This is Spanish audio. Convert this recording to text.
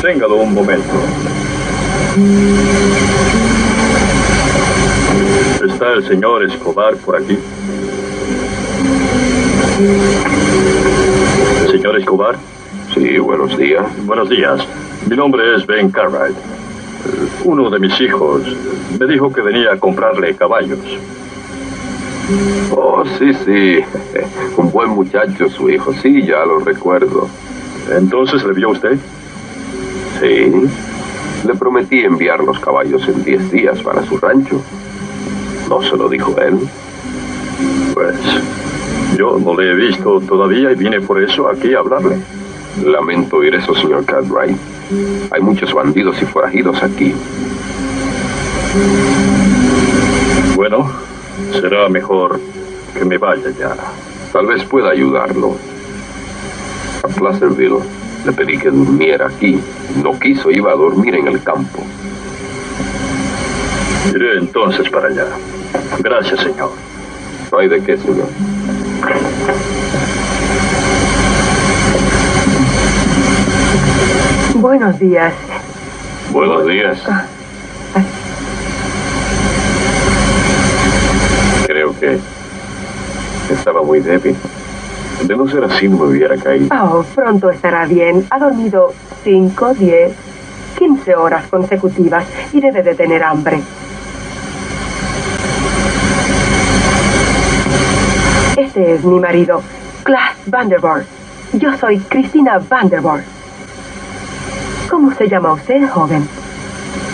Deténgalo un momento. ¿Está el señor Escobar por aquí? ¿Señor Escobar? Sí, buenos días. Buenos días. Mi nombre es Ben Cartwright. Uno de mis hijos me dijo que venía a comprarle caballos. Oh, sí, sí. Un buen muchacho su hijo. Sí, ya lo recuerdo. ¿Entonces le vio usted? Sí. Le prometí enviar los caballos en 10 días para su rancho. ¿No se lo dijo él? Pues yo no le he visto todavía y vine por eso aquí a hablarle. Lamento oír eso, señor Cartwright. Hay muchos bandidos y forajidos aquí. Bueno, será mejor que me vaya ya. Tal vez pueda ayudarlo. A Placerville le pedí que durmiera aquí. No quiso, iba a dormir en el campo. Iré entonces para allá. Gracias, señor. No hay de qué, señor. Buenos días. Buenos días. Creo que estaba muy débil. De no ser así, no me hubiera caído. Oh, pronto estará bien. Ha dormido 5, 10, 15 horas consecutivas y debe de tener hambre. Este es mi marido, Klaas Vanderborg. Yo soy Cristina Vanderborg. ¿Cómo se llama usted, joven?